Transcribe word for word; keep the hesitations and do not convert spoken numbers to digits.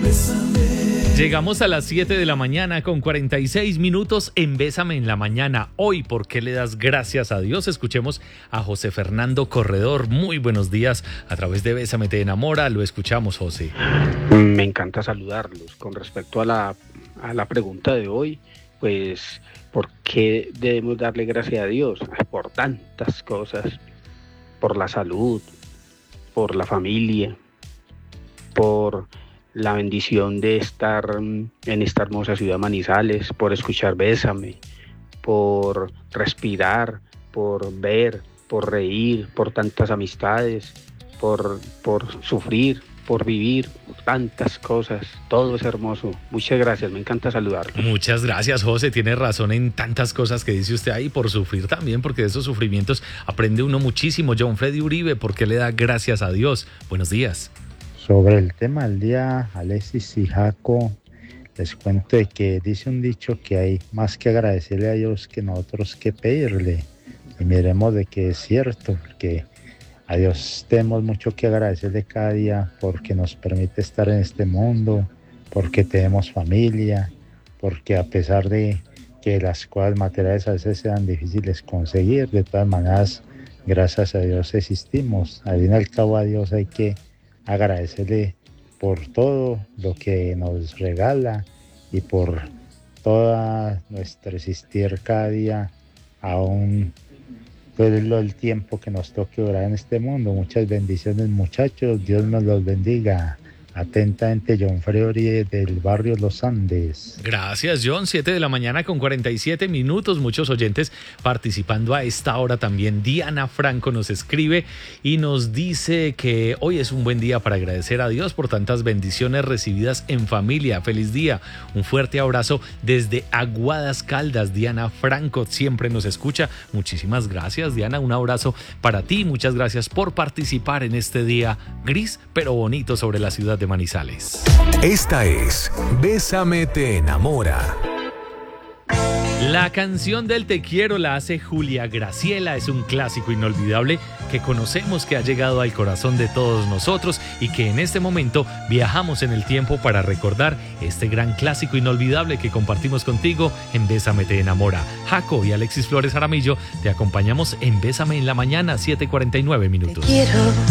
Llegamos a las siete de la mañana con cuarenta y seis minutos en Bésame en la Mañana. Hoy, ¿por qué le das gracias a Dios? Escuchemos a José Fernando Corredor. Muy buenos días. A través de Bésame te enamora, lo escuchamos, José. Me encanta saludarlos. Con respecto a la, a la pregunta de hoy, pues, ¿por qué debemos darle gracias a Dios? Por tantas cosas. Por la salud, por la familia, por la bendición de estar en esta hermosa ciudad Manizales, por escuchar Bésame, por respirar, por ver, por reír, por tantas amistades, por, por sufrir, por vivir, por tantas cosas. Todo es hermoso. Muchas gracias, me encanta saludarlo. Muchas gracias, José. Tiene razón en tantas cosas que dice usted ahí, por sufrir también, porque de esos sufrimientos aprende uno muchísimo. John Freddy Uribe, ¿por qué le da gracias a Dios? Buenos días. Sobre el tema del día, Alexis y Jaco, les cuento de que dice un dicho que hay más que agradecerle a Dios que nosotros que pedirle. Y miremos de que es cierto, porque a Dios tenemos mucho que agradecerle cada día porque nos permite estar en este mundo, porque tenemos familia, porque a pesar de que las cosas materiales a veces sean difíciles conseguir, de todas maneras, gracias a Dios existimos. Al fin y al cabo a Dios hay que agradecerle por todo lo que nos regala y por todo nuestro existir cada día, aún todo el tiempo que nos toque durar en este mundo. Muchas bendiciones, muchachos, Dios nos los bendiga. Atentamente, John Freddy del barrio Los Andes. Gracias, John. siete de la mañana con cuarenta y siete minutos. Muchos oyentes participando a esta hora también. Diana Franco nos escribe y nos dice que hoy es un buen día para agradecer a Dios por tantas bendiciones recibidas en familia. Feliz día. Un fuerte abrazo desde Aguadas Caldas. Diana Franco siempre nos escucha. Muchísimas gracias, Diana. Un abrazo para ti. Muchas gracias por participar en este día gris pero bonito sobre la ciudad de Manizales. Esta es Bésame te enamora. La canción del Te quiero la hace Julia Graciela. Es un clásico inolvidable que conocemos, que ha llegado al corazón de todos nosotros y que en este momento viajamos en el tiempo para recordar este gran clásico inolvidable que compartimos contigo en Bésame te enamora. Jaco y Alexis Flores Jaramillo te acompañamos en Bésame en la Mañana, siete cuarenta y nueve minutos. Te quiero.